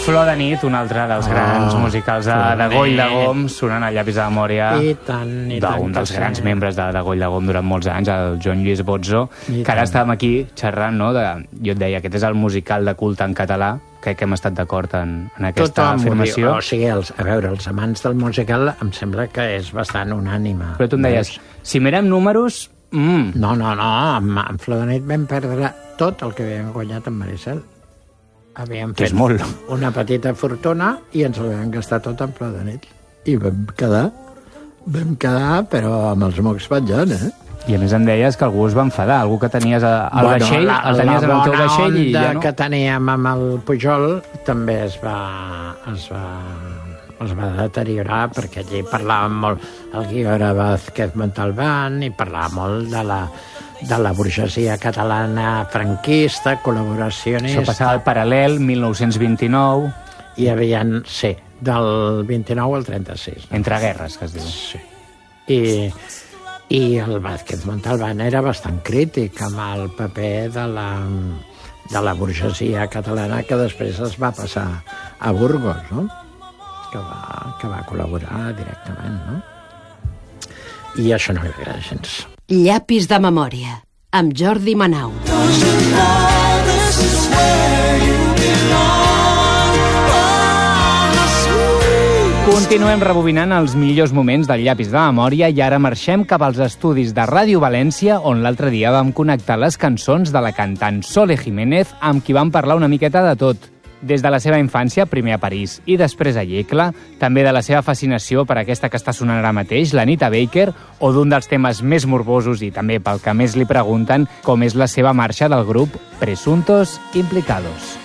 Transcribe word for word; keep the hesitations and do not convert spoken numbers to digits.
Flor de nit, un altre dels grans Oh, musicals de, de Goll de Gom, sonant a Llapis de memòria I tant, i tant. d'un dels que grans sí. membres de, de Goll de Gom durant molts anys, el Joan Lluís Bozzo, I que ara tant. estàvem aquí xerrant, no? De, jo et deia, aquest és el musical de culte en català, crec que hem estat d'acord en, en aquesta Tothom ho afirmació. diu. O sigui, els, a veure, els amants del musical em sembla que és bastant unànime. Però tu em deies, si mirem números... Mm, No, no, no, amb, amb Flor de nit vam perdre tot el que havíem guanyat amb Maricel. Havíem Que fet és molt. una petita fortuna i ens ho vam gastar tot en Flor de nit. I vam quedar, vam quedar, però amb els mocs penjant, eh? I a més em deies que algú es va enfadar, algú que tenies a- al Bueno, vaixell, la, el tenies la en el teu bona vaixell i onda ja no. que teníem amb el Pujol també es va, es va, es va deteriorar perquè allí parlàvem molt, el guió era Vázquez Montalbán i parlàvem molt de la, de la burgesia catalana franquista, col·laboracionista. Això passava al paral·lel, mil nou-cents vint-i-nou, Hi havia, sí, del vint-i-nou al trenta-sis. entre guerres, que es diu. Sí. I, i el Vázquez Montalbán era bastant crític amb el paper de la, de la burgesia catalana que després es va passar a Burgos, no? Que va, que va col·laborar directament, no? I això no li agrada gens. Llapis de memòria, amb Jordi Manau. Continuem rebobinant els millors moments del Llapis de memòria i ara marxem cap als estudis de Ràdio València, on l'altre dia vam connectar les cançons de la cantant Sole Jiménez, amb qui vam parlar una miqueta de tot. Des de la seva infància, primer a París i després a Yecla, també de la seva fascinació per aquesta que està sonant ara mateix, l'Anita Baker, o d'un dels temes més morbosos i també pel que més li pregunten, com és la seva marxa del grup Presuntos Implicados.